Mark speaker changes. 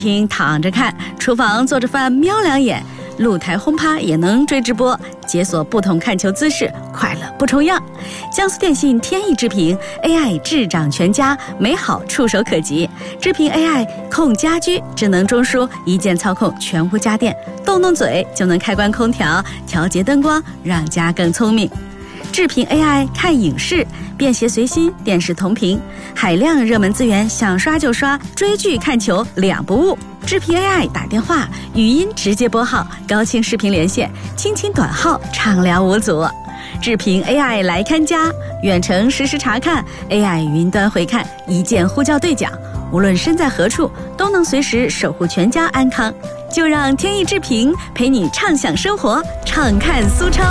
Speaker 1: 厅躺着看，厨房做着饭瞄两眼，露台轰趴也能追直播，解锁不同看球姿势，快乐不重样。江苏电信天翼智屏 AI 智掌全家，美好触手可及。智屏 AI 控家居，智能中枢，一键操控全屋家电，动嘴就能开关空调，调节灯光，让家更聪明。智屏 AI 看影视，便携随心，电视同屏，海量热门资源想刷就刷，追剧看球两不误。智屏 AI 打电话、语音直接拨号，高清视频连线，轻轻短号，畅聊无阻。智屏 AI 来看家，远程实时查看， AI 云端回看，一键呼叫对讲，无论身在何处，都能随时守护全家安康。就让天翼智屏陪你畅享生活，畅看苏超。